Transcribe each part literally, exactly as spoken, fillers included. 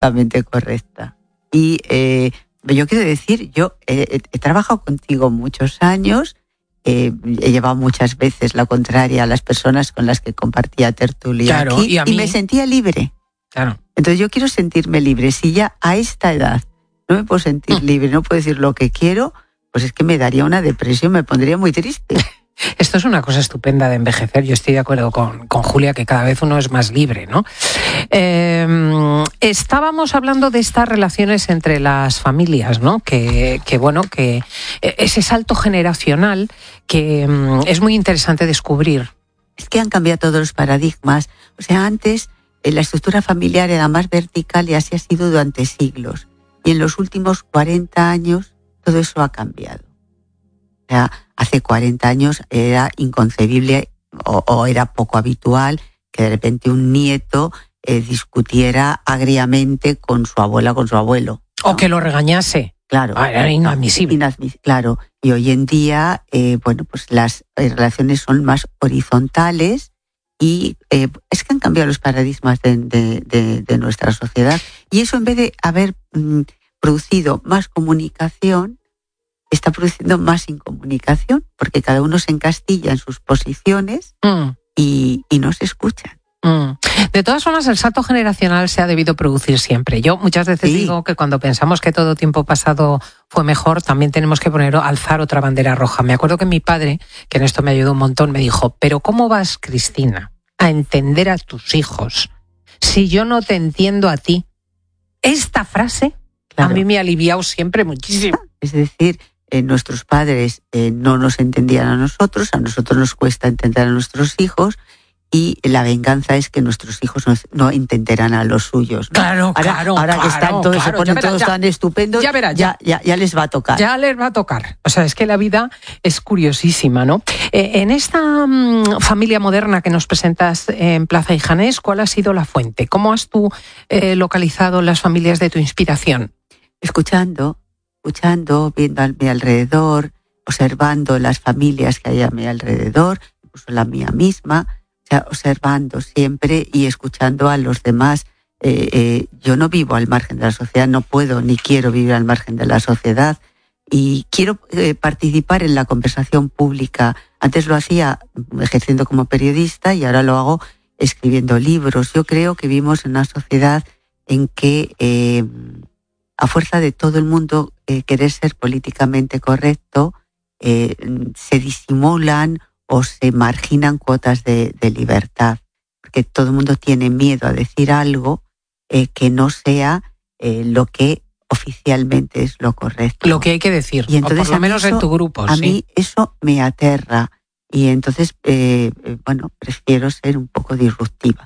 políticamente correcta. Y eh, yo quiero decir, yo eh, he trabajado contigo muchos años, eh, he llevado muchas veces la contraria a las personas con las que compartía tertulia claro, aquí, y, a mí, y me sentía libre. Claro. Entonces yo quiero sentirme libre. Si ya a esta edad no me puedo sentir mm. libre, no puedo decir lo que quiero, pues es que me daría una depresión, me pondría muy triste. Esto es una cosa estupenda de envejecer. Yo estoy de acuerdo con, con Julia que cada vez uno es más libre, ¿no? Eh, estábamos hablando de estas relaciones entre las familias, ¿no? Que, que bueno, que ese salto generacional que um, es muy interesante descubrir. Es que han cambiado todos los paradigmas. O sea, antes eh, la estructura familiar era más vertical y así ha sido durante siglos. Y en los últimos cuarenta años todo eso ha cambiado. O sea, hace cuarenta años era inconcebible o, o era poco habitual que de repente un nieto eh, discutiera agriamente con su abuela o con su abuelo, ¿no? O que lo regañase. Claro. Ah, era inadmisible. Inadmisible, claro. Y hoy en día, eh, bueno, pues las relaciones son más horizontales y eh, es que han cambiado los paradigmas de, de, de, de nuestra sociedad. Y eso, en vez de haber mm, producido más comunicación, está produciendo más incomunicación, porque cada uno se encastilla en sus posiciones mm. y, y no se escuchan. Mm. De todas formas, el salto generacional se ha debido producir siempre. Yo muchas veces sí. digo que cuando pensamos que todo tiempo pasado fue mejor, también tenemos que poner, alzar otra bandera roja. Me acuerdo que mi padre, que en esto me ayudó un montón, me dijo, pero ¿cómo vas, Cristina, a entender a tus hijos si yo no te entiendo a ti? Esta frase claro. a mí me ha aliviado siempre muchísimo. Es decir, Eh, nuestros padres eh, no nos entendían a nosotros, a nosotros nos cuesta entender a nuestros hijos y la venganza es que nuestros hijos no, no entenderán a los suyos, ¿no? Claro, ahora, claro. Ahora claro, que están todos, claro, se ponen verás, todos ya, tan estupendos, ya, verás, ya, ya, ya les va a tocar. Ya les va a tocar. O sea, es que la vida es curiosísima, ¿no? Eh, en esta um, familia moderna que nos presentas en Plaza Ijanés, ¿cuál ha sido la fuente? ¿Cómo has tú eh, localizado las familias de tu inspiración? Escuchando. escuchando, viendo a mi alrededor, observando las familias que hay a mi alrededor, incluso la mía misma, o sea, observando siempre y escuchando a los demás. Eh, eh, yo no vivo al margen de la sociedad, no puedo ni quiero vivir al margen de la sociedad y quiero eh, participar en la conversación pública. Antes lo hacía ejerciendo como periodista y ahora lo hago escribiendo libros. Yo creo que vivimos en una sociedad en que eh, a fuerza de todo el mundo eh, querer ser políticamente correcto, eh, se disimulan o se marginan cuotas de, de libertad, porque todo el mundo tiene miedo a decir algo eh, que no sea eh, lo que oficialmente es lo correcto. Lo que hay que decir, y entonces, o por lo menos eso, en tu grupo. A sí. mí eso me aterra y entonces, eh, bueno, prefiero ser un poco disruptiva.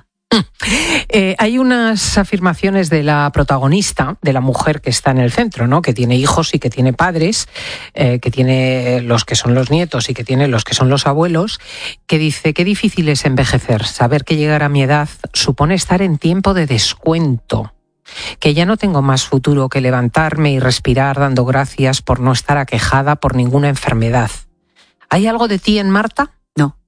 Eh, hay unas afirmaciones de la protagonista, de la mujer que está en el centro, ¿no? Que tiene hijos y que tiene padres, eh, que tiene los que son los nietos y que tiene los que son los abuelos, que dice, qué difícil es envejecer, saber que llegar a mi edad supone estar en tiempo de descuento, que ya no tengo más futuro que levantarme y respirar dando gracias por no estar aquejada por ninguna enfermedad. ¿Hay algo de ti en Marta? No,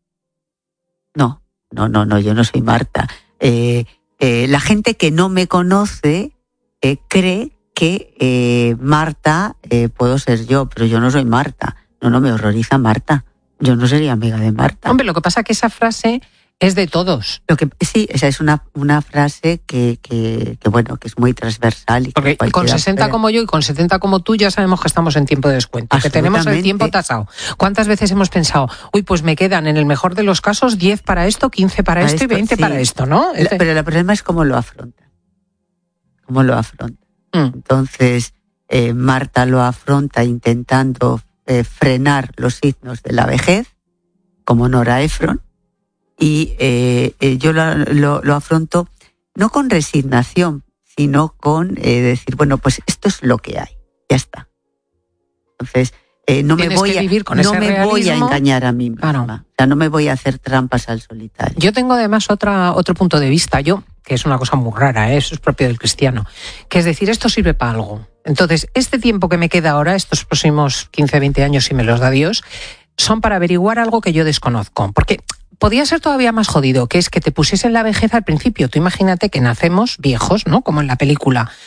no, no, no, no, yo no soy Marta. Eh, eh, la gente que no me conoce eh, cree que eh, Marta eh, puedo ser yo, pero yo no soy Marta. No, no, me horroriza Marta. Yo no sería amiga de Marta. Hombre, lo que pasa es que esa frase es de todos. Lo que sí, esa es una, una frase que, que, que bueno, que es muy transversal. Y porque que con sesenta espera. Como yo y con setenta como tú ya sabemos que estamos en tiempo de descuento, que tenemos el tiempo tasado. ¿Cuántas veces hemos pensado, uy, pues me quedan en el mejor de los casos diez para esto, quince para, para esto, esto y veinte sí. para esto, ¿no? La, pero el problema es cómo lo afronta. Cómo lo afronta. Mm. Entonces, eh, Marta lo afronta intentando eh, frenar los signos de la vejez, como Nora Ephron. Y eh, eh, yo lo, lo, lo afronto no con resignación, sino con eh, decir, bueno, pues esto es lo que hay, ya está. Entonces, eh, no, me voy, a, no me voy a engañar a mí misma. Claro. O sea, no me voy a hacer trampas al solitario. Yo tengo además otra, otro punto de vista, yo, que es una cosa muy rara, ¿eh? Eso es propio del cristiano, que es decir, esto sirve para algo. Entonces, este tiempo que me queda ahora, estos próximos quince, veinte años, si me los da Dios, son para averiguar algo que yo desconozco. Porque podía ser todavía más jodido, que es que te pusiesen la vejez al principio. Tú imagínate que nacemos viejos, ¿no? Como en la película,